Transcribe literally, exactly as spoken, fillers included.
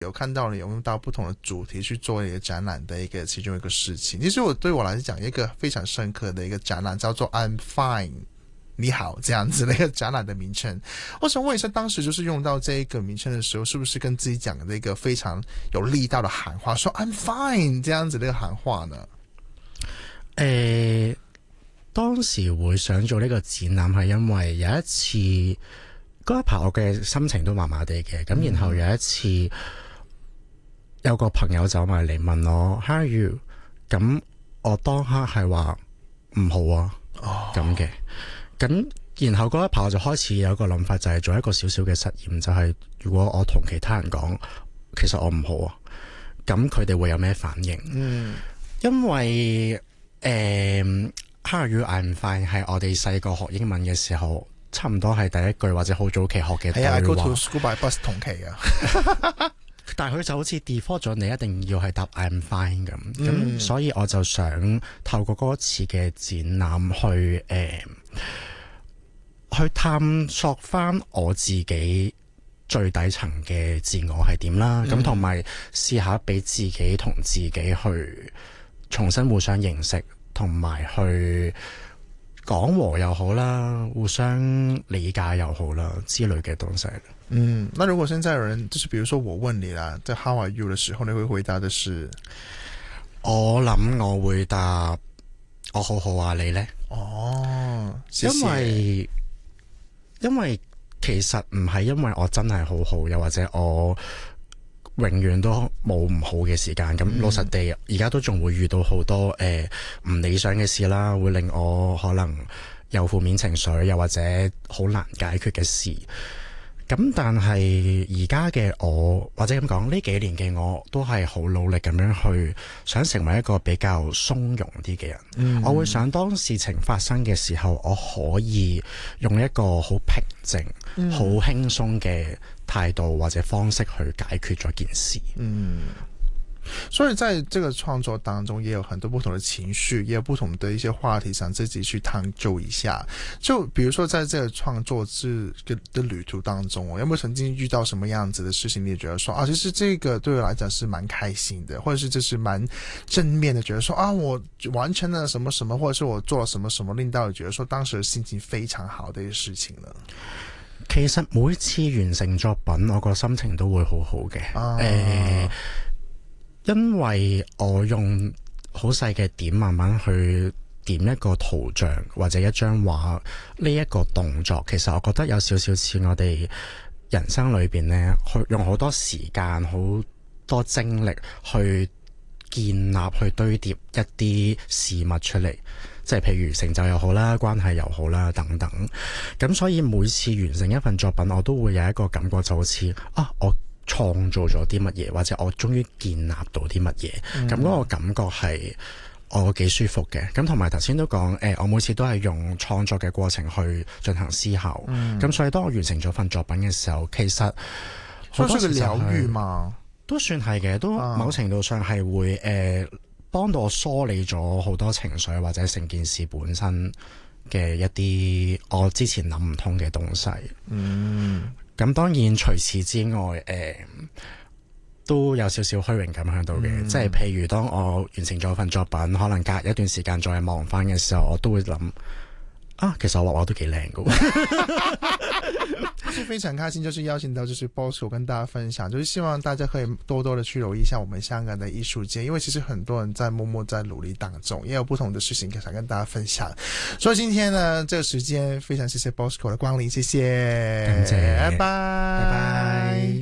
有看到你有用到不同的主题去做一个展览的一个其中一个事情。其实我对我来讲，一个非常深刻的一个展览叫做 I'm Fine。你好，这样子的一个展览的名称，我想问一下，当时就是用到这一个名稱的時候，是不是跟自己講的一個非常有力道的喊話，說 I'm fine 這樣子的一個喊話呢？ 誒、呃，當時會想做呢個展覽係因為有一次嗰一排我嘅心情都麻麻地嘅，咁、嗯、然後有一次有個朋友走埋嚟問我 How are you？ 咁我當刻係話唔好啊，咁嘅。咁然後嗰一排我就開始有一個諗法，就係做一個小小嘅實驗，就係、是、如果我同其他人講其實我唔好啊，咁佢哋會有咩反應？嗯，因為誒 How are you I'm fine 係我哋細個學英文嘅時候差唔多係第一句或者好早期學嘅對話。係啊 I go to school by bus 同期啊。但係佢就好似 default 咗你一定要係答 I'm fine 咁，咁、嗯、所以我就想透過嗰次嘅展覽去誒。呃去探索翻我自己最底層嘅自我係點啦，咁同埋試下俾自己同自己去重新互相認識，同埋去講和又好啦，互相理解又好啦之類嘅東西。 嗯，那如果現在有人，就是比如說我問你啦，在 How are you 的時候，你會回答的是？ 我諗我會答我好好啊，你呢？哦，謝謝。因為因為其實唔係因為我真係好好，又或者我永遠都冇唔好嘅時間。咁、嗯、老實地，而家都仲會遇到好多誒唔理想嘅事啦，會令我可能有負面情緒，又或者好難解決嘅事。咁但係而家嘅我，或者咁講，呢幾年嘅我都係好努力咁樣去想成為一個比較鬆容啲嘅人。嗯、我會想當事情發生嘅時候，我可以用一個好平靜、好、嗯、輕鬆嘅態度或者方式去解決咗件事。嗯， 所以在這個創作當中，也有很多不同的情緒，也有不同的一些話題，想自己去探究一下。就比如說，在這個創作之的旅途當中，有沒有曾經遇到什麼樣子的事情，你也覺得說啊，其實這個對我來講是蠻開心的，或者是這是蠻正面的，覺得說啊，我完成了什麼什麼，或者是我做了什麼什麼，令到你覺得說當時的心情非常好的一個事情呢？ 其實每次完成作品，我個心情都會好好嘅。啊呃因為我用好細嘅點慢慢去點一個圖像或者一張畫，呢一個動作其實我覺得有少少似我哋人生裏邊呢，去用好多時間好多精力去建立去堆疊一啲事物出嚟，即係譬如成就又好啦，關係又好啦等等。咁所以每次完成一份作品，我都會有一個感覺，就好似啊我創造咗啲乜嘢，或者我終於建立到啲乜嘢，咁嗰個感覺係我幾舒服嘅。咁同埋頭先都講，誒，我每次都係用創作嘅過程去進行思考。咁、嗯、所以當我完成咗份作品嘅時候，其實好多時候係療癒嘛，都算係嘅，都某程度上係會誒幫到我梳理咗好多情緒，或者成件事本身嘅一啲我之前諗唔通嘅東西。嗯。咁當然除此之外，誒、呃、都有少少虛榮感喺度嘅，嗯、即係譬如當我完成咗份作品，可能隔一段時間再望翻嘅時候，我都會諗啊，其實我畫畫都幾靚㗎。 是非常開心，就是邀請到就是 Bosco 跟大家分享，就是希望大家可以多多的去留意一下我們香港的藝術界，因為其實很多人在默默在努力當中，也有不同的事情想跟大家分享。所以今天呢，這個時間非常謝謝 Bosco 的光臨，謝謝， 感謝， 拜拜，拜拜。